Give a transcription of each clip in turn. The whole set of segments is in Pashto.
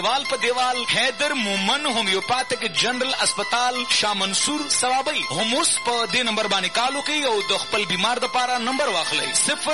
دیوال په دیوال حیدر مومن هومیوپاتیک جنرال اسپتال شاه منصور ثوابی هم اوس په دې نمبر باندې کال وکړئ او د خپل بیمار دپاره نمبر واخلئ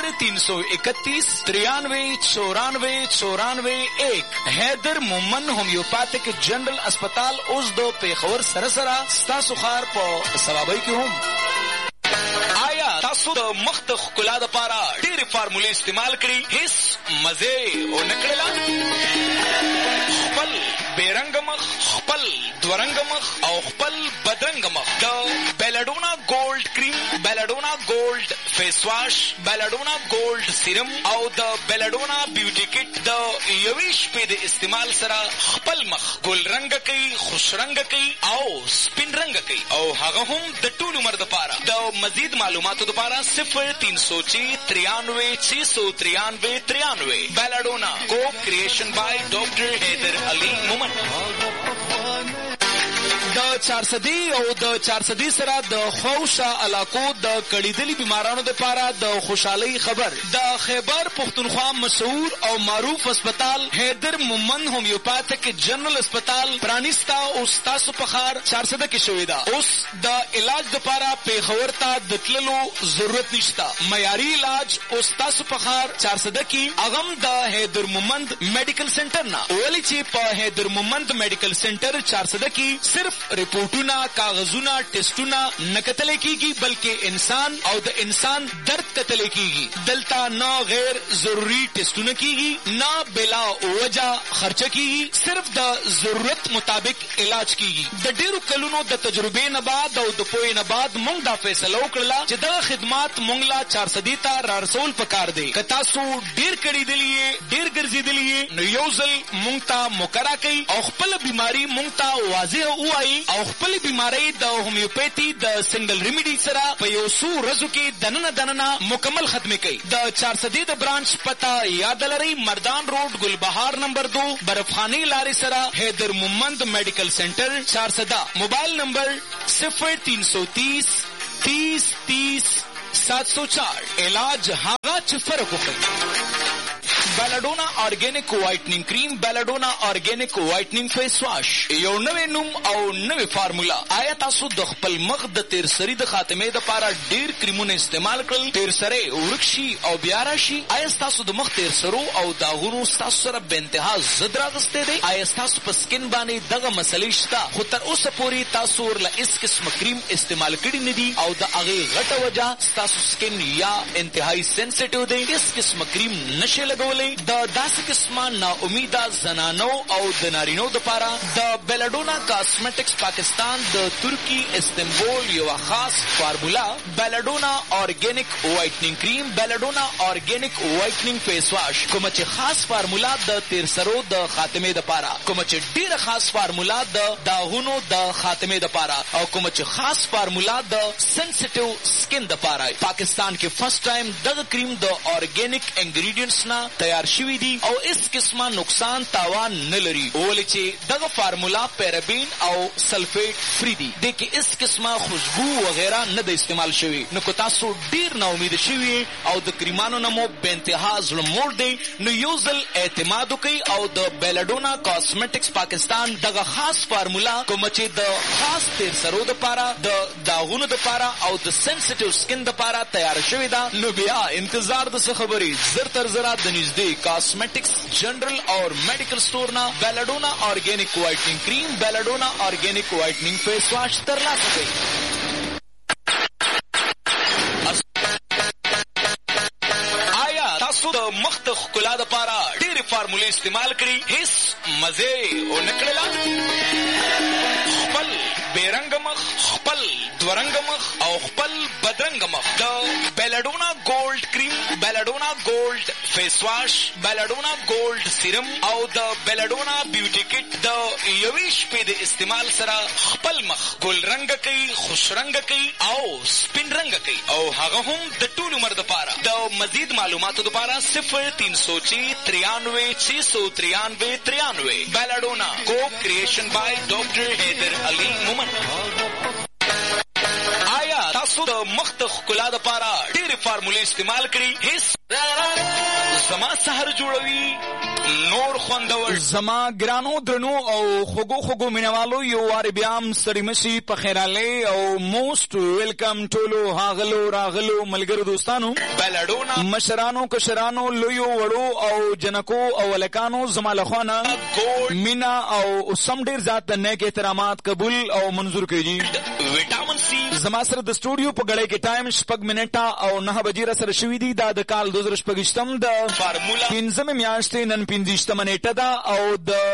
0331 حیدر مومن هومیوپاتیک جنرال اسپتال اوس د پیښور سره سره ستاسو ښار په ثوابی کې هم. آیا تاسو د مخ د ښکلا دپاره ډېرې فارمولې استعمال کړي هیڅ مزې ونه کړله؟ خپل بېرنګه مخ، خپل دورنګه مخ او خپل بدرنګه مخ د بیلاډونا ګولډ کریم، بیلاډونا ګولډ فیس واش، بیلاډونا ګولډ سیرم او د بیلاډونا بیوټي کټ د یوې شپې د استعمال سره خپل مخ ګل رنګه کوي، خوش رنګه کوي او سپین رنګه کوي او هغه هم د ټول عمر دپاره. د مزید معلوماتو دپاره 0306939693 بیلاډونا کو کریشن بای ډاکټر حیدر علي مومن. د چارسدي او د چارسدي سره د خوشا علاقو د کړیدلي بیمارانو دپاره د خوشحالۍ خبر. د خیبر پښتونخوا مشهور او معروف اسپتال حیدر مومن هومیوپاتیک جنرال اسپتال پرانیستا اوس تاسو په ښار چارسده کې شوې ده. اوس د علاج دپاره پیښور ته د تللو ضرورت نشته. معیاري علاج اوس تاسو په ښار چارسده کې هغم د حیدر مومند میډیکل سنټر نه. ولې چې په حیدر مومند میډیکل سنټر چارسده کې صرف رپورټونه، کاغذونه، ټیسټونه نه کتلی کیږي بلکې انسان او د انسان درد کتلی کیږي. دلته نه غیر ضروري ټیسټونه کیږي، نه بلا وجه خرچه کیږي، صرف د ضرورت مطابق علاج کیږي. د ډیرو کلونو د تجربې نه بعد او د پوهې نه بعد مونږ دا فیصله وکړله چې دغه خدمات مونږ له چارسدي ته رارسول پکار دی. که تاسو ډیر کړېدلي یې، ډیر ګرځېدلي یې، نو یو ځل مونږ ته مقرره کوئ او خپله بیماري مونږ ته واضح ووایي او خپل بیماری د هومیوپیتي د سنگل ریمیډي سره په یو څو ورځو کې دننه مکمل ختمې کوي. د چارسدي د برانچ پته یاد لرئ، مردان روډ ګلبهار نمبر 2 برفخانې لارې سره حیدر مومند میډیکل سنټر چارسده. موبایل نمبر 0330 30 30 704. علاج هغه چې فرق وکړي. بیلاډونا آرګینک وایټنینګ کریم، بیلاډونا آرګینک وایټنینګ فیس واش، یو نوې نوم او نوې فارمولا. آیا تاسو د خپل مخ د تیرسري د خاتمې دپاره ډیر کریمونه استعمال کړل، تیرسری ورک شي او بیا راشي؟ آیا ستاسو د مخ تیرسرو او داغونو ستاسو سره بې انتها ضد راغستی دی؟ آیا ستاسو په سکین باندې دغه مسلې شته خو تر اوسه پورې تاسو ورله هېڅ قسمه کریم استعمال کړي نه دي او د هغې غټه وجه ستاسو سکین یا انتهایی سینسیټیو دی، هېڅ قسمه کریم نشئ لګولی؟ د داسې قسمه ناامیده زنانو او د نارینو دپاره د بیلاډونا کاسمیټکس پاکستان د ترکی استنبول یوه خاص فارمولا بیلاډونا آرګینک وایټنینګ کریم، بیلاډونا آرګینک وایټنینګ فیس واش، کومه چې خاص فارمولا د تیرسرو د خاتمې دپاره، کومه چې ډیره خاص فارمولا د داغونو د خاتمې دپاره او کومه چې خاص فارمولا د سنسیټیو سکین دپاره. پاکستان کې فرست ټایم دغه کریم د آرګینک انګریډینټس نه تیار شوي دي او هیڅ قسمه نقصان تاوان نه لري، ولې چې دغه فارمولا پیرابین او سلفیټ فری دي. دې کې هیڅ قسمه خوشبو وغیره نه د استعمال شوي. نو که تاسو ډیر ناامیده شوي او د کریمانو نه مو بې انتها زړه موړ دی، نو یو ځل اعتماد وکئ او د بیلاډونا کاسمیټکس پاکستان دغه خاص فارمولا کومه چې د خاص تیرسرو دپاره، د داغونو دپاره او د سنسیټیو سکین دپاره تیاره شوې ده، نو بیا انتظار د څه خبرې، زر تر زره د نږدې کاسمیټکس جنرل اور میډیکل سٹور نه بیلاډونا آرګینک وایټنینګ کریم، بیلاډونا آرګینک وایټنینګ فیس واش ترلاسه کړئ. آیا تاسو د مخ د ښکلا دپاره ډېرې فارمولې استعمال کړي هیڅ مزې ونه کړله؟ خپل بېرنګه مخ، خپل دورنګه مخ او خپل بدرنګه مخ د بیلاډونا ګولډ کریم، بیلاډونا ګولډ فیس واش، بیلاډونا ګولډ سیرم او د بیلاډونا بیوټي کټ د یوې شپې د استعمال سره خپل مخ ګل رنګه کوي، خوش رنګه کوي او سپین رنګه کوي او هغه هم د ټول عمر دپاره. د مزید معلوماتو دپاره 0306939693 بیلاډونا کو کریشن بای ډاکټر حیدر علي مومن. آیا تاسو د مخ د ښکلا دپاره ډېرې فارمولې استعمال کړي هیڅ زما سحر جوړوي نور خوندور. زما ګرانو درنو او خوږو خوږو مینوالو یو وارې بیا هم ستړي مشي په خیرالۍ او موسټ ویلکم ټولو هاغلو راغلو ملګرو دوستانو بلډونه مشرانو کشرانو لویو وړو او جنکو او هلکانو زما لخوا مینا او سم ډېر ذات د نیک احترامات قبول او منظور کړي. وټامن سی زما سره د سټوډیو په غړۍ کې ټایم 6 منټه او 9 بجې را سره شوي دي. دا د کال 2025 د فارمولا 15 میاشتې نن 15 منټه ده او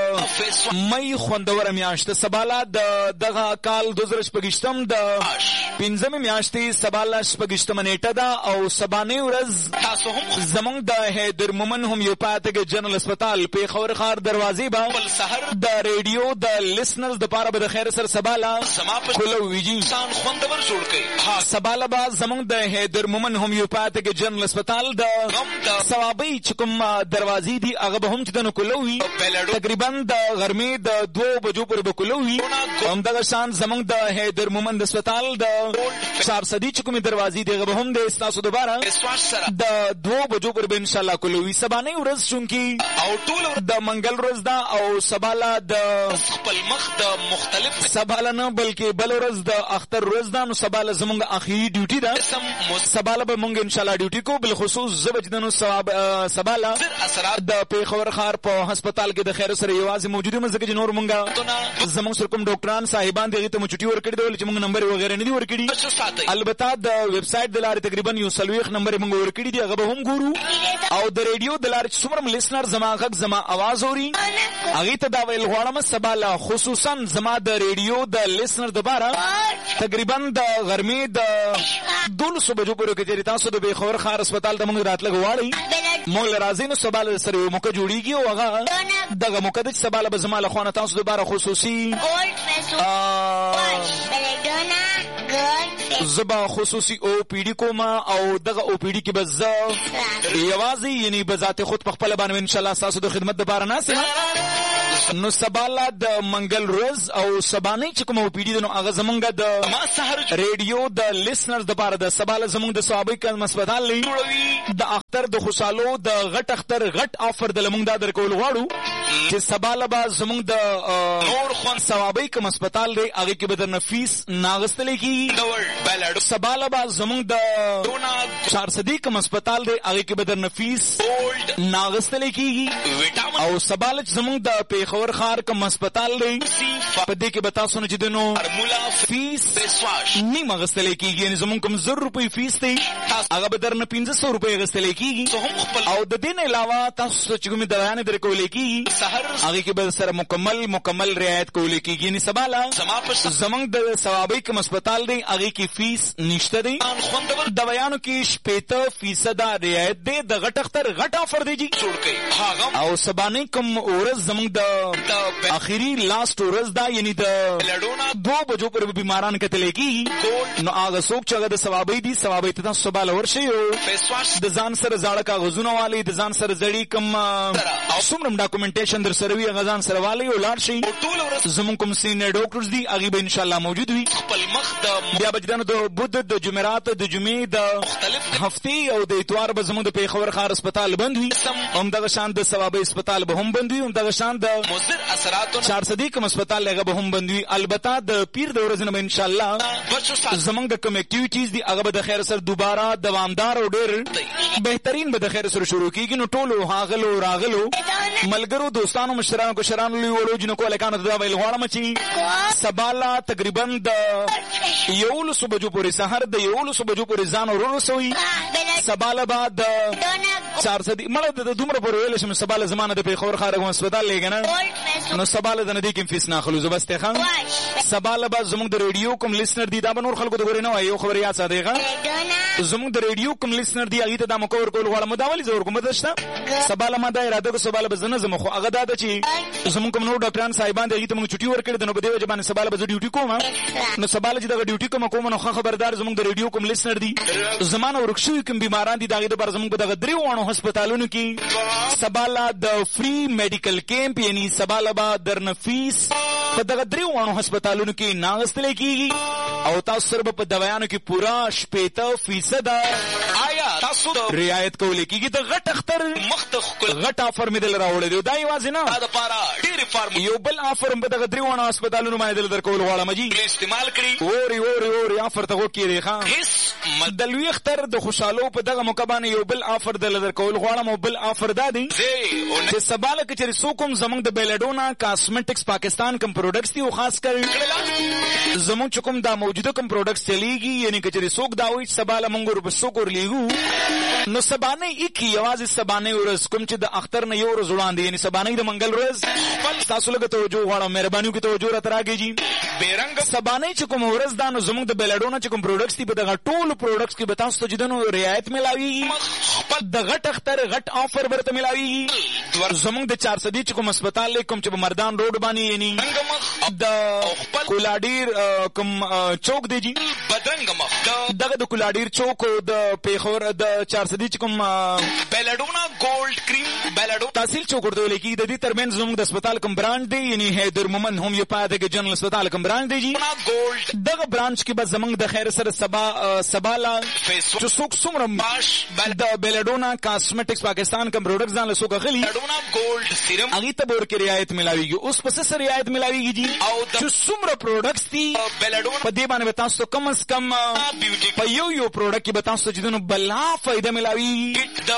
د مئی خوندوره میاشت سباله د دغه کال 2025 د 15 میاشتې سباله 15 منټه ده او سبانه ورځ تاسو هم زمونږ د حیدر مومن هومیوپاتیک جنرال هسپتال پیښور ښار دروازې به سحر د ریډیو د لیسنرز د پاره به د خیر سره سباله کولو ویجی انسان خوندور جوړ کړي. سباله به زمونږ د حیدر مومن هومیوپاتیک جنرال هسپتال د ثوابي چې کوم دروازې دي هغه به هم چې د کولو وي تقریبا د غرمې د 2 بجو پورې به کولو وي. همدغه شان زمونږ د حیدر مومن هسپتال د 4 صدی چې کومې دروازې دي هغه به هم د ستاسو دوباره د 2 بجو پورې به انشاءالله کولو وي. سبانه ورځ چونکې او ټول د منګل ورځ ده او سباله د خپل مخ د مختلف سباله نه بلکې بل ورځ د اختر ورځ ده. نو سباله زمونږ اخري ډیوټي ده. سباله به مونږ انشاءالله ډیوټي کو بالخصوص زبجدنو سباله د پیښور ښار په هسپتال کې د خیر سره یوازې موجوده مزګه جنور مونږه زموږ سره کوم ډاکټران صاحبان دغه ته چټي ورکړي دي چې مونږ نمبر وغیرہ نه دي ورکړي. البته د ویب سټ د لارې تقریبا یو سلويخ نمبر مونږ ورکړي دي هغه به هم ګورو او د ریډیو د لارې څومره لیسنر زما غږ زما आवाज اوري هغه ته دا ویل غواړم سباله خصوصا زما د ریډیو د لیسنر د بارا تقریبا د غرمې د 2 بجو پورې کې تاسو د پیښور ښار هسپتال ته مونږ راتلګ واړی مول راځي نو سباله سره یو موقع جوړیږي او هغه دغه موقع د سباله به زما له خوانه تاسو دوباره خصوصي زبا خصوصي او پی ډی کوما او دغه او پی ډی کې به زه یوازې یعنی به ذات خود په خپل باندې ان شاء الله تاسو د خدمت لپاره ناسه نو سباله د منګل روز او سبانه چې کوم او پی ډی نو هغه زمونږ د ریډیو د لیسنرز د لپاره د سباله زمونږ د صحابه کرام هسپتال لې د اختر د خوشالو د غټ اختر غټ آفر د لمونږ د درکول غواړو چې سباله به زمونږ د نور خون صحابه کرام هسپتال دی هغه کې به د نفیس ناغستل کی سباله به زمونږ د 4 صدی کرام هسپتال دی هغه کې به د نفیس ناغستل کی او سباله زمونږ د پیښور ښار کرام هسپتال دی په دې کې به تاسو نه چې د نو فیس نیمه غستل کیږي یعنی زمونږ کوم 0 روپۍ فیس دی هغه به درنه 1500 روپۍ غستل کیږي او د دې نه علاوه تاسو چې کومې دوايانې درکول کیږي هغه کې به سره مکمل رعایت کول کیږي یعنی سباله زمونږ د ثوابي کوم هسپتال دی هغه کې فیس نشته دی دوايانو کې 70% رعایت دی د غټ اختر غټ آفر دی جوړ کړي او سبانه کوم ورځ زمونږ د اخیری لاست ورځ دا یعنی د 2 بجو پر بیماران کتل کیږي نو هغه څوک چې هغه د ثوابي دي ثوابي ته سباله ورشي او د ځان سره زاړه کاغذونه والی د ځان سره زړی کوم څومره ډاکومنټیشن در سره وي هغه ځان سره والی او لاړ شي زموږ کوم سینیئر ډاکټرز دي هغه به ان شاء الله موجود وي خپل مخ د بیا بجدانو د بود د جمعرات د جمعې د مختلف هفتې او د اتوار به زموږ د پیښور ښار هسپتال بند وي هم دغه شان د ثوابي هسپتال به هم بند وي هم دغه شان د مضر اثرات 4 صدی کوم هسپتال هغه به هم بند وي البته د پیر د ورځې نه ان شاء الله زمونږ د کوم اکټیویټیز دي هغه به د خیر سره دوباره دوامدار او ډېر بهترین به د خیر سره شروع کیږي نو ټولو هاغلو راغلو ملګرو دوستانو مشرانو کوشرانو لوی وړو جنو کو لکانو دا ویل غواړم چې سباله تقریبا د 11 بجو پورې سحر د 11 بجو پورې ځان ورسوي سباله بعد 4 صدی مړه د دومره پورې ویل شم سباله زمانه د پیښور ښار هسپتال لګنه نو سباله د ندی کې فیس نه خلوزه بس ته خان سباله بعد زموږ د ریډیو کوم لیسنر دی دا بنور خلکو د غوړې نه وایو خبر یاد ساتيغه زموږ د ریډیو کوم لیسنر دی هغه ته د مکور کول غواړم دا ولې زور کوم دشته سباله ما دا اراده کو سباله بزنه زمو خو هغه دا چې زموږ کوم نو ډاکټران صاحبان دی هغه ته موږ چټي ورکړي د نو بده وجه باندې سباله به ډیوټي کوم نو سباله چې دا ډیوټي کوم نو خبردار زموږ د ریډیو کوم لیسنر دی زمانه ورکشوي کوم بیماران دي دغه پر زموږ دغه دریوانو هسپتالونو کې سباله د فری میډیکل کیمپ یعنی سباله با درن فیس په دغه دریوانو هسپتالونو کې ناغستل کیږي او تاسو سره په دوايانو کې پورا 70% آیا تاسو رعایت کولې کیږي. د غټ اختر مخ ته غټ آفر مې دل راوړی دی. دا یوازې نه دا لپاره ډېر فارم یو بل آفر هم په دغه 3 هسپتالونو باندې دل درکول غواړم جی استعمال کړي. اوري آفر ته وکړي ښا هیڅ د لوی اختر د خوشالو په دغه موقع باندې یو بل آفر دل درکول غواړم. او بل آفر دا دی چې سباله کې چې څوک زمونږ د بیلډونا کاسمیټکس پاکستان کم پروډکټس دي او خاص کر زمونږ چې کوم دا موجوده کم پروډکټس چلیږي یعنی چې څوک دا وایي سباله مونږ ورپسو ورلیږو نو سبانه یې یوازې سبانه ورځ کوم چې د اختر نه یو ورځ وړاندې یعنی سبانه د منګل ورځ خپل تاسو لږ توجه غواړم مهرباني وکړئ توجه راته راکړئ جی. بیرنګ سبانه چې کوم ورځ دا نو زمونږ د بیلډونا چې کوم پروډکټس دي په دغه ټولو پروډکټس کې به تاسو ته جدنو رعایت ملاوي. خپل د غټ اختر غټ آفر ورته ملاوي. زمونږ د 400 چې کوم هسپتال کوم چې په مردان روډ باندې یعنی د کولاډیر کوم چوک دی جی بدرنګ مخ دغه د کولاډیر چوک د پیښور د 400 چې کوم بیلډونا ګولډ کریم بیلډو تحصیل چوک ورته لیکي. د دې ترمنځ زموږ د هسپتال کوم برانډ دی یعنی حیدر مومن هومیوپاتیک جنرال هسپتال کوم برانډ دی جی ګولډ. دغه برانچ کې به زموږ د خیر سره سبالا چې څوک څومره د بیلډونا کاسمیټکس پاکستان کوم پروډکټس ځان له څوک اخلي بیلډونا ګولډ سیرم هغه ته ورکه رعایت ملاويږي. اوس پس سره رعایت ملاويږي جی او چې څومره پروډکټس دي بیلډونا په دې باندې تاسو کم از کم په یو پروډکټ کې به تاسو جدونو بلا فائدہ ملاوي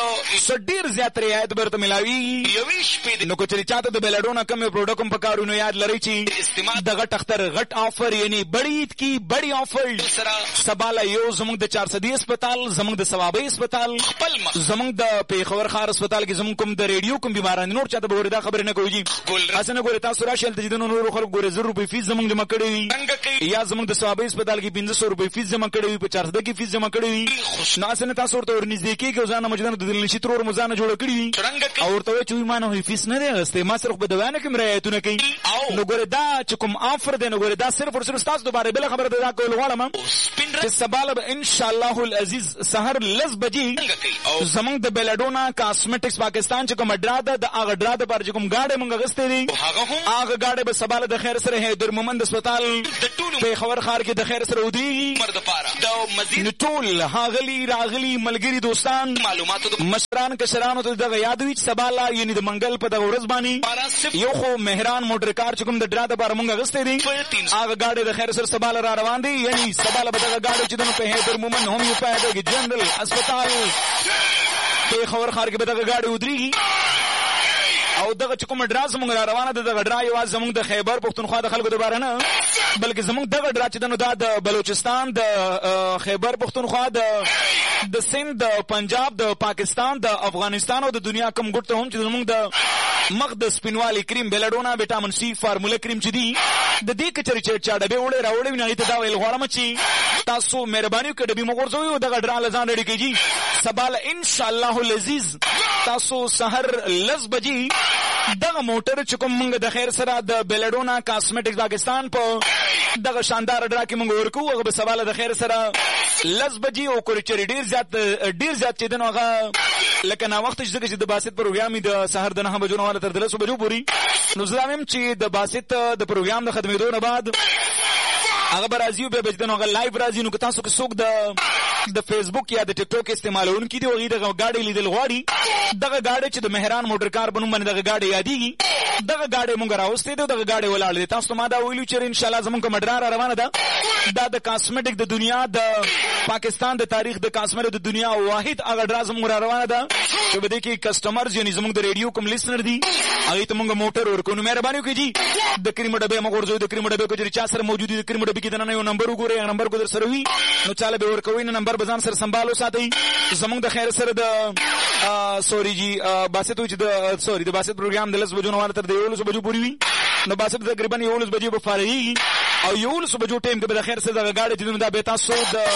ډیر زیات رعایت برته ملاوي. نو کو چې چاته د بیلډونا کوم پروډکټ کوم پکارو نو یاد لرئ چې استعمال دغه ټختر غټ آفر یعنی بڑی آفر سباله یو زموږ د 400 هسپتال زموږ د ثوابي هسپتال خپل زموږ د پیښور خار هسپتال کې زموږ کوم د ریډیو کوم بیماران نور چاته به وردا خبر نه کوي اسنه ګوره تاسو راشل ته جدونو نور خلک ګوره 0 روپۍ فیس زموږ جمع کړی یا زموږ د ثوابي هسپتال کې 1500 روپۍ فیس جمع کړی په 400 کې فیس جمع کړی نو اسنه تاسو ورته ورنږدې کېږي ځان مجدن د دلنشي ترور مزانه جوړ کړی او ورته چې مانه فیس نه دی غسته ما صرف په دوانه کې رعایتونه کوي. نو ګوره دا چې کوم آفر دی نو ګوره دا صرف ورسره تاسو دوباره بل خبره ده کول غواړم چې سباله به ان شاء الله العزیز سحر لز بجی زمنګ د بیلډونا کاسمیټکس پاکستان چې کوم اډرا د هغه اډرا د بار چې کوم گاډي مونږ غسته دي هغه گاډي به سباله د خیر سره حیدر مومند هسپتال په خبر خار کې د خیر سره ودی مرد پاره د مزید ټول هاغلی راغلی ملګری دوستان معلوماتو مشران کشرانو ته دغه یادوي سباله یعنی د منګل په دغه ورځ باندې یو خو مهران موټر کار چې کوم د ډرا د بار مونږ غسته دي هغه گاډي د خیر سره سباله را روان دي یعنی سباله به دغه گاډي چې د په حیدر مومند هومیوپاتیک جنرال هسپتال په خبر خار کې به دغه گاډي ودرېږي او دغه چې کوم ډرا زموږ را روانه ده دغه ډرا یوازې زموږ د خیبر پښتونخوا د خلکو لپاره نه بلکې زموږ دغه ډرا چې دنو د بلوچستان د خیبر پښتونخوا د سند د پنجاب د پاکستان د افغانستان او د دنیا کوم ګټ ته هم چې زموږ د مخ د سپینوالي کریم بیلډونا وټامین سی فارموله کریم چې دی د دې کچري چې چا ډبه وړي راوړي نه ته دا ویل غواړم چې تاسو مهرباني وکړئ ډبه مغورځوي او دغه ډرا لزان ډېری کیږي سباله ان شاء الله العزیز تاسو سحر لز بجی دغه موټر چې کوم موږ د خیر سره د بیلډونا کاسمیټکس پاکستان په دغه شاندار ډرا کې موږ ورکو هغه به سباله د خیر سره لز بجی او کورچری ډیر زیات چې دغه لکه نا وخت چې د باسط پروګرام د سحر د 9 بجو نه تر 10 بجو پورې نو زرامم چې د باسط د پروګرام د خدمتونو نه بعد هغه برازیو به بجدنو هغه لایو راځي نو که تاسو کې څوک د فیسبوک یا د ټیک ټاک استعمالونکي دی وغیرہ دغه گاډي لیدل غواړي دغه گاډي چې د مهران موټر کار بنوم باندې دغه گاډي یادېږي دغه گاډي مونږ راوستي دغه گاډي ولاړ دي تاسو ما دا ویلو چې ان شاء الله زمونږ کوم ډرا روانه ده دا د کاسمیټک د دنیا د پاکستان د تاریخ د کاسمیټک د دنیا واحد هغه ډرا زموږ روانه ده چې بده کې کسٹمرز یعنی زموږ د ریډیو کوم لیسنر دي هغه ته مونږ موټر ورکو نو مهرباني وکړئ د کریم ډبه مونږ ورځو د کریم ډبه کو چې چا سره موجود دي د کریم ډبه کې د نن یو نمبر وګورئ هغه نمبر کو در سره وي نو چاله به ورکوي نه نمبر بزان سره سنبالو ساتي زموږ د خیر سره د سوري جی باسط چې د سوري د باسط پروګرام د 10 بجو نه تر 11 بجو پورې وي نو باسط تقریبا 11 بجو په فارغي او 11 بجو ټیم کې د خیر سره د گاډي چې دا به تاسو د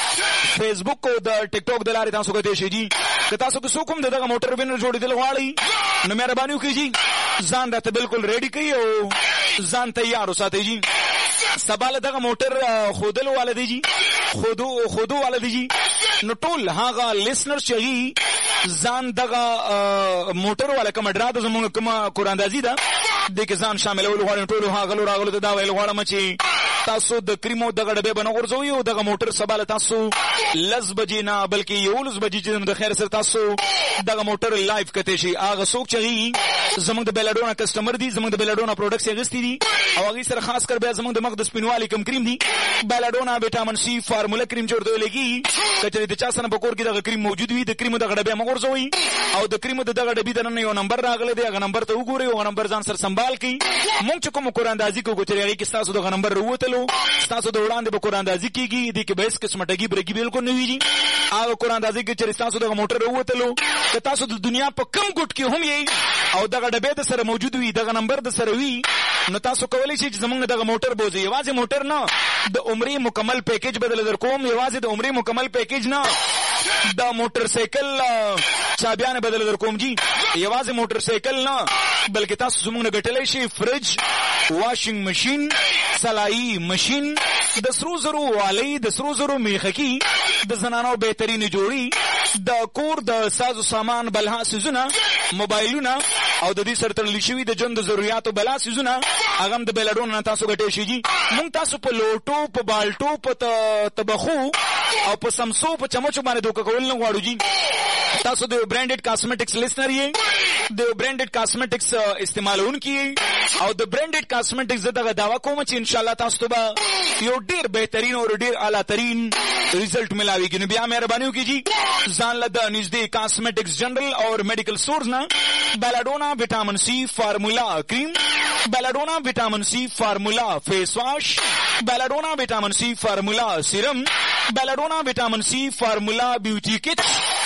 فیسبوک او د ټیک ټاک د لارې تاسو کوی شي جی که تاسو کو کوم دغه موټر وینر جوړیدل غواړي نو مهرباني وکړئ جی ځان راته بالکل ریډي کړئ او ځان تیار وساتئ جی سباله دغه موټر خودل والدی جی خودو والدی جی نو ټول هغه لیسنر چې ځان دغه موټر والا کوم ډرا د زموږ کوم قراندازي ده د کې ځان شامل ول غواړي ټول هغه راغلو ته دا ویل غواړم چې تاسو د کریمو دغه ډبې به نه غورځوئ او دغه موټر سبا له تاسو 10 بجې نه بلکې 11 بجې چې د خیر سره تاسو دغه موټر لایف کته شي. هغه څوک چې زمونږ د بیلاډونا کسٹمر دي زمونږ د بیلاډونا پروډکټس اغستی دي او هغه سره خاص کر بیا زمونږ د مخ د سپینوالي کم کریم دي بیلاډونا وټامین سی فارمولا کریم جوړ لګي کچې د چا سره په کور کې دغه کریم موجود وي د کریمو دغه ډبې مغورځوي او د کریمو دغه ډبې د نن یو نمبر راغلی دی هغه نمبر ته وګورئ او نمبر ځان سره سنبال کړئ. موږ چې کوم قراندازي کوو چې هغه کې تاسو دغه نمبر وروتلو تاسو د وړاندې به قراندازي کیږي د کې به هیڅ قسمه ټګي برګي بالکل نه ویږي. هغه قراندازي کې چې تاسو دغه موټر وروتلو که تاسو د دنیا په کم ګټ کې هم یې او دغه ډبې د سره موجود وي دغه نمبر د سره وي نو تاسو کولی شئ چې زمونږ دغه موټر بوزي. یوازې موټر نه د عمرې مکمل پیکیج بدل در کوم. یوازې د عمرې مکمل پیکیج نه د موټر سایکل چابیان بدل در کوم جی. یوازې موټر سایکل نه بلکې تاسو زمونږ ګټلای شئ فرج واشنګ ماشین سلایي ماشین د سرو زرو والی د سرو زرو میخکی د زنانو بهترین جوړی د کور د ساز و سامان بلها سيزونه موبایلونه او د دې سره تړل شوی د ژوند ضرورتو بلا سيزونه هغه د بیلاډونا تاسو ګټې شي جی. مونږ تاسو په لوټو په بالټو په تبخو او په سمسو په چمچو باندې دوکه کول نه غواړو جی. تاسو د برانډډ کاسمیټکس لیسنر یې د برانډډ کاسمیټکس استعمالونکي او د برانډډ کاسمیټکس دغه داوا کوم چې ان شاء الله تاسو ته یو ډیر بهترین او ډیر اعلی ترین ریزلټ ملاويږي. نو بیا مهرباني وکړئ جی ځان له د نږدې کاسمیټکس جنرال او میډیکل سٹورز نه بیلاډونا وټامین سی فارمولا کریم بیلاډونا وټامین سی فارمولا فیس واش بیلاډونا وټامین سی فارمولا سیرم بیلاډونا وټامین سی فارمولا بیوټی کټ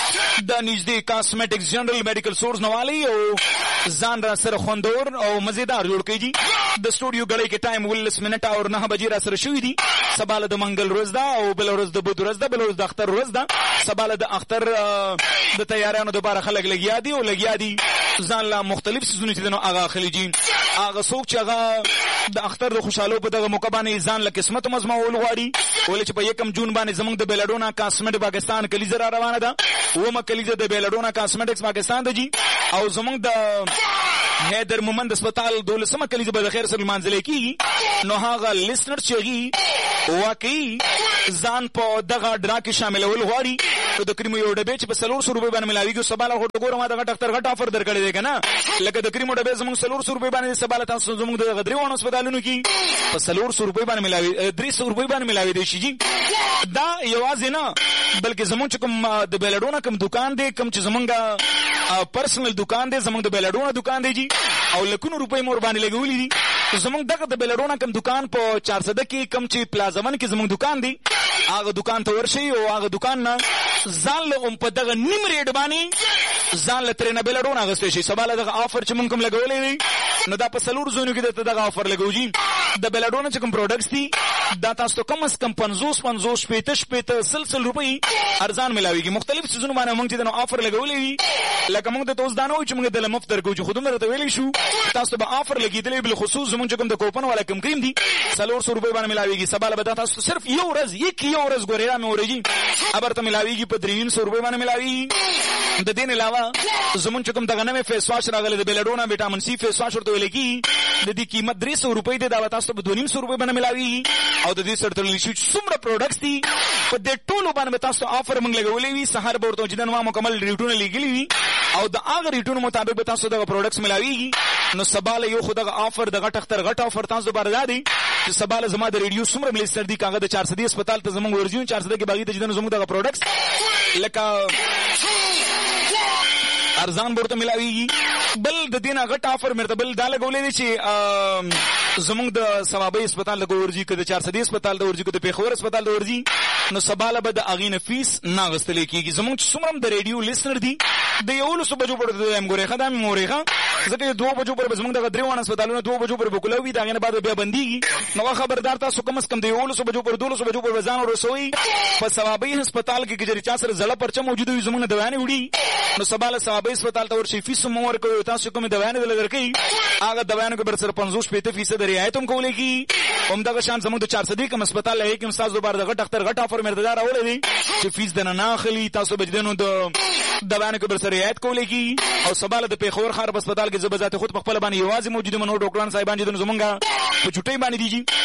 د نږدې کاسمیټکس جنرال میډیکل سٹورز نوالی او ځان را سره خوندور او مزیدار جوړ کړي جی. د سټوډیو غړي کې ټایم 19 منټه او 9 بجې را سره شوې دي. سباله د منګل ورځ ده او بل ورځ د بود ورځ ده بل ورځ د اختر ورځ ده. سباله د اختر د تیاریانو لپاره خلک لګیا دي او لګیا دي ځان لا مختلف سيزونه چې نو هغه خلیجی هغه څوک چې هغه د اختر د خوشاله په دغه موقع باندې ځان له قسمت مزمول غواړي ولې چې په 1 جون باندې زموږ د بیلاډونا کاسمیټ پاکستان کلیزه را روانه ده و کلیزه د بیلاډونا کاسمیټکس پاکستان ده جی. او زموږ د حیدر مومند هسپتال 12 کلیزه به خیر سره منځلې کیږي. نو هغه لیسنر چې واقعي ځان په دغه ډرا کې شاملول غواړي د کریمو یو ډبې چې په 300 روپے باندې ملاويږي. سباله هټ ګورم دغه ډاکټر غټ افر درکړی دی کنه لکه د کریمو ډبې زموږ 300 روپے باندې سباله تاسو زموږ د غدریوان هسپتالونو کې په 300 روپے باندې ملاوي 300 روپے باندې ملاوي دی شي. دا یوازې نه بلکې زموږ کوم د بیلاډونا کوم دکان دی کوم چې زمونږه پرسنل دکان دی زموږ د بیلاډونا دکان دی جی او لکونو روپے مور باندې لګولې دي. زموږ دغه د بیلاډونا کوم دکان په 400 کې کوم چې پلازمن کې زموږ دکان دی هغه دکان ته ورشي او هغه دکان نه ځان له په دغه نیم ریټ باندې ځان له ترنه بیلاډونا غوښتي شي. سباله دغه آفر چې مونږ کوم لګولې دي نو دا په سلور زونو کې دغه آفر لګوجي. د بیلاډونا چې کوم پروډکټس دي دا تاسو کم از کم 50 سلسل روپۍ ارزان ملاويږي. مختلف سيزونو باندې مونږ ته نو آفر لګولې دي لکه مونږ ته اوس دانو چې مونږ د لمف درکو چې خودمره ته ویلې شو تاسو به آفر لګیدلې بل خصوص زمونږ کوم د کوپن والا کوم کریم دي 300 روپۍ باندې ملاويږي. سباله به تاسو صرف یو ورځ ګورېرا مې ورېږي ابر ته ملاويږي په 300 روپۍ باندې ملاويږي. د دې نه علاوه زمونږ کوم دغه نوې فیس واش راغله د بیلاډونا وټامین سی فیس واش ورته لګي د دې قیمت 300 روپۍ دی دا تاسو په 250 روپۍ باندې ملاويږي. او د دې سره ترلې شي څومره پروډکټس دي په دې ټولو باندې تاسو آفر موږ لګولې وي. سحر به ورته چې نو مکمل ریټونه لګلې وي او د هغه ریټونو مطابق به تاسو دغه پروډکټس ملاويږي. نو سباله یو خو دغه آفر دغه ټختر غټ آفر تاسو لپاره دی چې سباله زما د ریډیو څومره ملستر دي کاغه د 400 هسپتال ته زموږ ورځو 400 کې باغی ته چې زموږ دغه پروډکټس لکه ارزان ورته ملاويږي. بل د دینه غټ آفر مرته بل دا لګولې دي چې زموږ د ثوابي هسپتال د ګورځي کې د 400 هسپتال د ورځي کې د پیښور هسپتال د ورځي نو سباله به د اغینه فیس نه غستل کیږي. زموږ څومره د ریډیو لیسنر دي د یو لسو بجو پر د امګورې خدای مورېخه ځکه 2 بجو پر زموږ د غدریوان هسپتالونو 2 بجو پر بکولوي دا غینه بعد بیا بنديږي. نو خبردار تاسو کم از کم د یو لسو بجو پر 200 بجو پر ځان ورسوي په ثوابي هسپتال کې چې چا سره زړه پرچم موجود وي زموږ دوانه وړي نو سباله ثوابي هسپتال ته ورشي فیس مور کوي تاسو کوم دوانه دلته هغه دوانو کې بر سره 50% رعایت هم کولې کی هم دغه شان زموږ د 400 کوم هسپتال لای کوم تاسو بار دغه ډاکټر غټ افر مرتدار اولې دي چې فیس دنه نه اخلي تاسو بجدنو د دوانو کې بر سره رعایت کولی کی او سبا د پیښور ښار په هسپتال کې زبذات خود په خپل باندې یوازې موجود منو ډاکټران صاحبان چې زمونږه په چټي باندې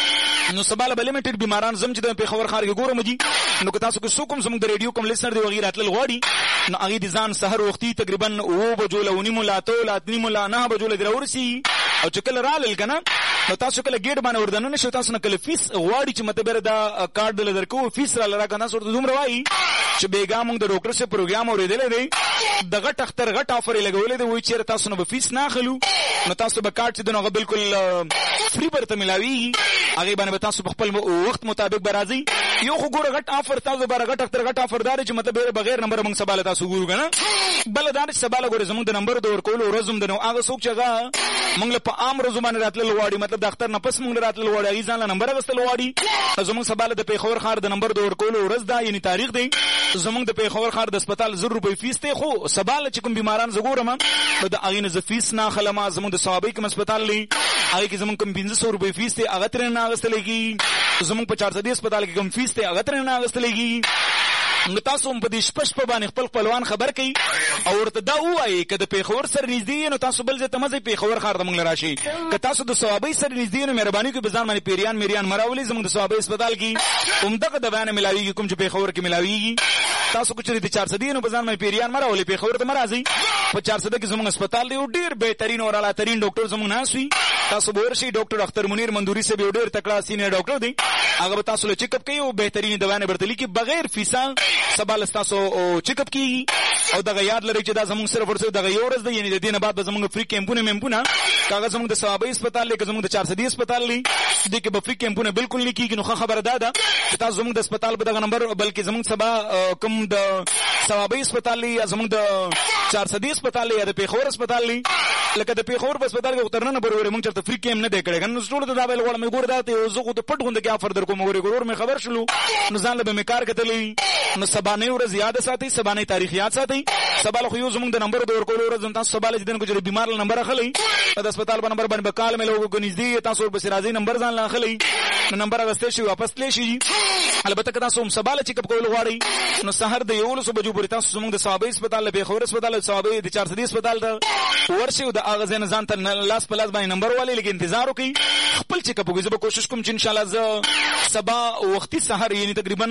دي نو سبا له لیمیټډ بیماران زم چې د پیښور ښار کې ګورم دي نو که تاسو کې څوک زموږ د ریډیو کوم لیسنر دی وغیرہ تل غواړي نو هغه دي ځان سحر وختي تقریبا 9 بجو له 9 ملاتو لا 3 ملا 9 بجو له ورسي او چې کله رالل کنه نو تاسو کله گیټ باندې وردن نه شو تاسو نه کله فیس غواړي چې متبر دا کارت له درکو فیس را لرا کنه سورته دومره وای چې بیګا موږ د ډاکټر سره پروګرام اوریدل دی دغه ټختر غټ افر لګولې دی وای چې تاسو نه به فیس نه خلو نو تاسو به کارت چې دغه بالکل فری برته ملاوي هغه باندې تاسو په خپل وخت مطابق برازي یو خو ګوره غټ افر تاسو بار غټ ټختر غټ افر دار چې متبر بغیر نمبر موږ سباله تاسو ګورو کنه بل دار سباله ګوره زموږ د نمبر دور کول ورزم دنو هغه څوک چې موږ له په عام روزو باندې راتل لواړي مطلب د اختر نه پس موږ راتل لواړي هغه ځان نمبر غستل لواړي زموږ سباله د پیښور ښار د نمبر دور کول ورځ دا یعنی تاریخ دی زموږ د پیښور ښار د هسپتال 0 روپۍ فیس ته خو سباله چې کوم بیماران زګورم نو د اغه نه فیس نه خلما زموږ د صحابه کوم هسپتال لې هغه کې زموږ کوم 500 روپۍ فیس ته هغه تر نه غستلېږي زموږ په 400 هسپتال کې کوم فیس ته هغه تر نه غستلېږي نو تاسو په دې شپش په باندې خپل خپلوان خبر کړئ او ورته دا وایي چې د پیښور سره نږدې نو تاسو بل ځای ته مزه پیښور ښار ته موږ راشي که تاسو د صحابه سره نږدې نو مهرباني کوئ بزان باندې پیریان میریان مراولي زموږ د صحابه هسپتال کې عمدغه دوايانه ملاويږي کوم چې پیښور کې ملاويږي تاسو کو چې د 400 نو بزان باندې پیریان مراولي پیښور ته مرাজি په 400 کې زموږ هسپتال دی ډیر بهترین او اعلی ترین ډاکټر زموږ ناسوي تاسو ورشي ډاکټر اختر منیر مندوري سے به ډیر تکړه سینیئر ډاکټر دی هغه تاسو له چیک اپ کوي او بهترین دوايانه برتلی کې بغیر فیسا سبال تاسو چیک اپ کی او دغه یاد لري چې دا زموږ صرف ورته دغه یو ورځ دی یعنی د دینه بعد به زموږ فری کیمپونه ممپونه کاغذ زموږ د صحابه هسپتال کې زموږ د 400 هسپتال لې د کې به فری کیمپونه بالکل نه کیږي نو خبره ده چې تاسو زموږ د هسپتال په دغه نمبر بلکې زموږ سبا کوم د صحابه هسپتال لې زموږ د 400 هسپتال لې د پیښور هسپتال لې لکه د پیښور په هسپتال کې وترنه برور موږ چرته فری کیم نه دی کړی نو ټول دا به وړم ګور دا ته زه خو د پټ غونډه کې افر در کوم ګورور مې خبر شلو نو ځان له مې کار کتلې نو سبا نه ورځ یاد ساتي سبا نه تاریخ یاد ساتي سبا له یو زموږ د نمبر د ورکول ورځ تاسو سبا له دین کو چې بیمار له نمبر اخلي د هسپتال په نمبر باندې بکال مې لوګو نږدې تاسو په سرازي نمبر ځان لا اخلي نو نمبر راستې شي واپس تللی شي البته که تاسو سبا له چیک اپ کول غواړئ نو سحر د 11 بجو پورې تاسو زموږ د صحابه هسپتال له پیښور هسپتال صحابه د 400 هسپتال ته ورشي د اغه ځان ته لاس په لاس باندې نمبر والے لکه انتظار وکړئ خپل چیک اپ وکړئ زه به کوشش کوم چې ان شاء الله ز سبا وختي سحر یعنی تقریبا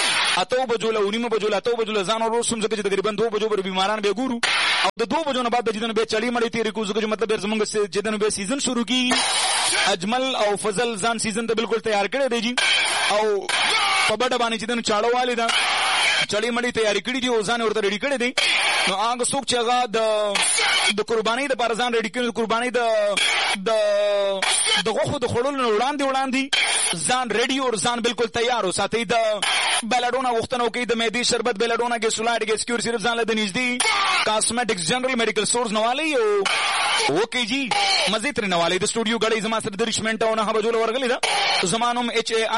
8 بجو له 9 بجو له 8 بجو له ځان ورو سم ځکه تقریبا 2 بجو پر بیماران به ګورو او د 2 بجو نه بعد د جدن به چړی مړی تیری کو ځکه مطلب زمونږ جدن به سیزن شروع کی اجمل او فضل ځان سیزن ته بالکل تیار کړی دی جی او په بډه باندې جدن چاړو والی دا چړی مړی تیاری کړی دی او ځان ورته ریډی کړی دی نو هغه څوک چې هغه د قرباني د پر ځان ریډی کړي قرباني د غوخو د خړول نه وړاندې ځان ریډي او ځان بالکل تیار وساتي د بلډونا وختنو کې د مېدی شربت بلډونا کې سولایډ کې سکیور صرف ځان له د نږدې کاسمیټکس جنرال میډیکل سٹورز نوالي او اوکے جی مزید تر نوالي د سټوډیو غړي زما سره د ریشمنټ او نه بجول ورغلی دا زمانوم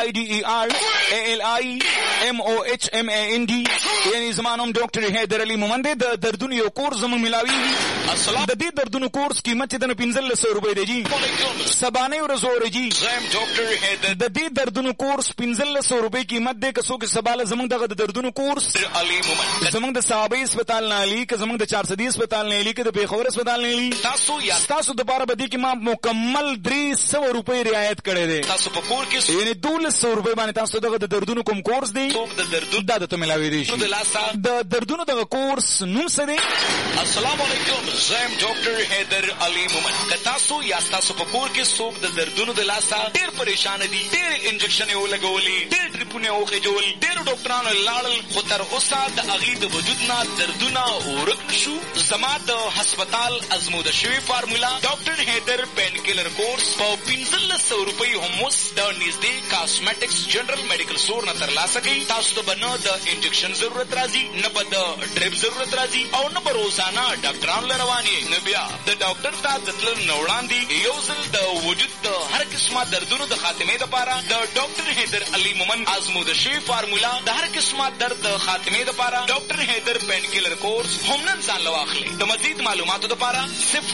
HAIDERALMOHMAND یعنی زمانوم ډاکټر حیدر علي مومند د دردونو یو کورس زموږ ملاوي السلام د دې دردونو کورس قیمت د 1500 روپۍ دی جی سبانه ورزور جی زم ډاکټر حیدر د دې دردونو کورس 1500 روپۍ قیمت دی که څوک سباله زموږ دغه د دردونو کورس علي مومند زموږ د صحابه هسپتال نه علي که زموږ د 400 هسپتال نه علي که د پیښور هسپتال نه علي تاسو د بار بدی کې ما مکمل 300 روپۍ رعایت کړی دی تاسو په کور کې یعنی 1200 روپۍ باندې تاسو دغه د دردونو کوم کورس دی د دردونو د ته ملاوي دی د دردونو دغه کورس نوم څه دی السلام علیکم زم ډاکټر حیدر علي مومند که تاسو یا تاسو په کور کې څوک د دردونو د لاسه ډېر پریشان دي ډېر انجکشن یې ولګولي ډېر ټریپونه وخېجول ډېر ډاکټرانو لاړل خو تر اوسه د هغې د وجود نه دردونه ورک نشو زما د هسپتال ازموده شوې فارمولا ډاکټر حیدر پین کیلر کورس په 1500 روپۍ هم اوس د نږدې کاسمیټکس جنرال میډیکل سٹور نه ترلاسه کوي تاسو ته به نه د انجکشن ضرورت راځي نه به د ډریپ ضرورت راځي او نه به روزانه ډاکټرانو له روانې نه بیا د ډاکټر ته د تلل نه وړاندې یو ځل د وجود د هر قسمه دردونو د خاتمې دپاره د ډاکټر حیدر علي مومند ازموده شوې فارمولا د هر قسمه درد د خاتمې دپاره ډاکټر حیدر پین کیلر کورس هم نن ځان له واخلئ د مزید معلوماتو دپاره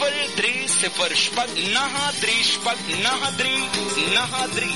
0306939393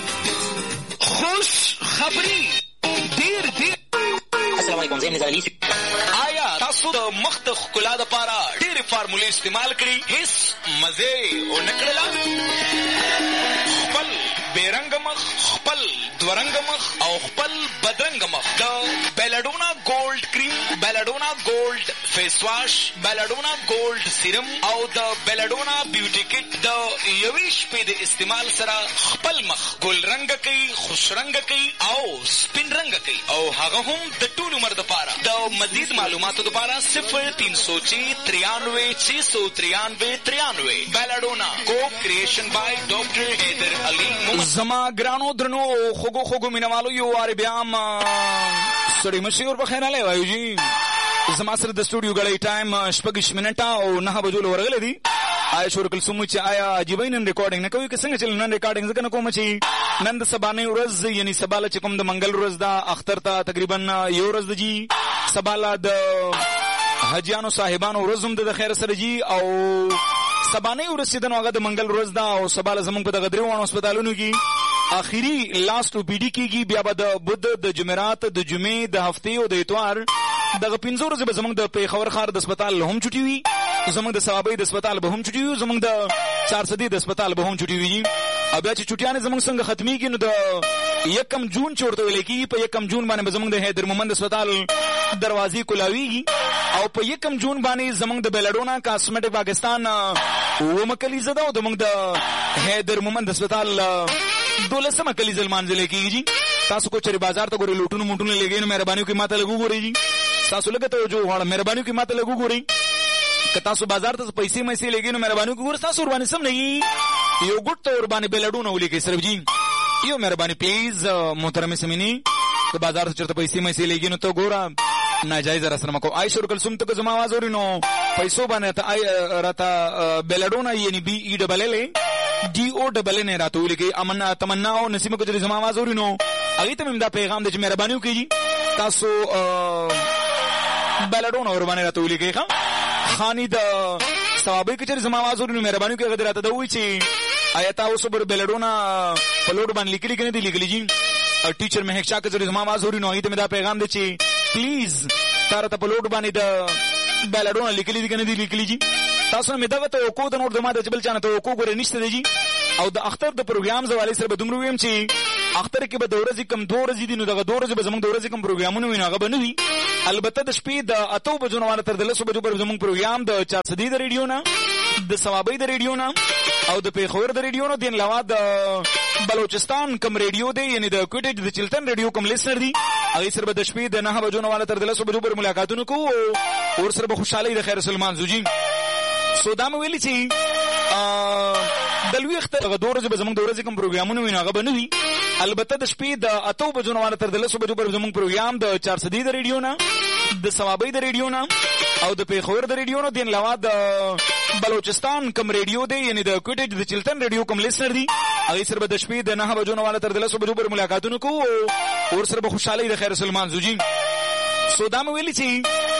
خوش خبری دیر السلام علیکم زین نظر علی آیا تاسو د مخ د ښکلا دپاره ډېرې فارمولې استعمال کړي، هېڅ مزې ونه کړله. خپل بېرنګه مخ، خپل دورنګه مخ او خپل بدرنګه مخ د بیلاډونا ګولډ کریم، بیلاډونا ګولډ فیس واش، بیلاډونا ګولډ سیرم او د بیلاډونا بیوټي کټ د یوې شپې د استعمال سره خپل مخ ګل رنګه کوي، خوش رنګه کوي او سپین رنګه کوي، او هغه هم د ټول عمر دپاره. د مزید معلوماتو دپاره 03046939693 بیلاډونا کو کریشن بای ډاکټر حیدر علي. زما ګرانو درنو خوږو خوږو مینوالو یو وارې بیا هم سړی مشي ور په خیر علی وایو جی. زما سره د سټوډیو غړی ټایم 6 منټه او 9 بجو ورغلی دی. آیا شور کلثوم چې آیا عجیبه نن ریکارډینګ نه کوي که څنګه چې نن ریکارډینګ ځکه نه کوم چې نن د سبانې ورځ یعنی سباله چې کوم د منګل ورځ دا اختر ته تقریبا یو ورځ جی. سباله د حجیانو صاحبانو ورځ هم د خیر سره جی او سبانې ورځ چې دنو هغه د منګل ورځ دا او سباله زمونږ په دغه دریوانو هسپتالونو کې آخري لاست او بیډي کېږي. بیا به د بد د جمعرات د جمعې د هفتې او د اتوار دغه 5 ورځې به زمونږ د پیښور ښار د هسپتال هم چوټي وي، زمونږ د صوابۍ د هسپتال به هم چوټي وي، زمونږ د چارسدي د هسپتال به هم چوټي وي. او بیا چې چوټیانې زمونږ څنګه ختمېږي نو د 1 جون چې ورته ویلی کېږي په 1 جون باندې به زمونږ د حیدر مومند هسپتال دروازې کولاویږي او په 1 جون باندې زمونږ د بیلاډونا کاسمیټک پاکستان 9 کلیزه ده او زمونږ د حیدر مومند هسپتال 12 کلیزه لمانځل کېږي. تاسو کو چېرې بازار ته ګورئ لوټونه موټونه لګوي نو مهرباني وکړئ ماته لږ وګورئ جي. تاسو لږ توجه غواړم، مهرباني وکړئ ماته لږ وګورئ. که تاسو بازار ته پیسې مېسې لګوي نو مهرباني وکړئ تاسو ورباندې سم نه یو ګوټ ته ورباندې بیلاډونه ولیکئ صرف جي. یو مهرباني پلیز محترمې سمینې که بازار ته چېرته پیسې مېسې لګي نو ته ګوره ناجایزه راسره مه کوه. عایشه کلثوم ته که زما اواز اوري نو پیسو باندې راته بیلاډونه یعنی BELLA DONN راته ولیکئ. تمنا او نسیمه که چېرې زما اواز اوري نو هغې ته مې دا پیغام دی چې مهرباني وکړئ جي تاسو بیلاډونه ورباندې راته ولیکئ. ښه خاني د صوابۍ که چېرې زما اواز اوري نو مهرباني وکړئ هغه دې راته دا ووایي چې آیا تا اوس به بیلاډونه په لوډ باندې لیکلي که نه دي لیکلي جي. ټیچر مهک شاه که چېرې زما اواز اوري نو هغې ته مې دا پیغام دی چې پلیز تا راته په لوډ باندې د بیلاډونه لیکلي دي که نه دي لیکلي جي. تاسو نه مې دغه توقع د نور د ما د بل چا نه توقع ګورې نشته دی جي. او د اختر د پروګرام زوالې سره به دومره ویم چې اختر کې به د ورځې کم 2 ورځې دي نو دغه 2 ورځې به زمونږ د ورځې کم پروګرامونه وي نو هغه به نه وي. البته د شپې د 8 بجو نه واله تر د 10 بجو پورې زمونږ پروګرام د چارسدي د ریډیو نه، د صوابۍ د ریډیو نه او د پیښور د ریډیو نه، دین علاوه د بلوچستان کم ریډیو دی یعنی د کوټیج د چلتن ریډیو کم لیسنر دی هغې سره به د شپې د 9 بجو نه واله تر د 10 بجو پورې ملاقاتونه کوو او ورسره به خوشحالۍ د خیر سلمان زوجي. سو دا مې ویلي چې د لوی اختر دغه 2 ورځې به زمونږ د ورځې کوم پروګرامونه وي نو هغه به نه وي. البته د شپې د 8 بجو نه واله تر د 10 بجو پورې زمونږ پروګرام د چارسدي د ریډیو نه، د صوابۍ د ریډیو نه او د پیښور د ریډیو نه، دین علاوه د بلوچستان کم ریډیو دی یعنی د کوټیج د چلتن ریډیو کم لیسنر دی هغې سره به د شپې د 9 بجو نه واله تر د 10 بجو پورې ملاقاتونه کوو او ورسره به خوشحالۍ د خیر سلمان زوجي. سو دا مې ویلي چې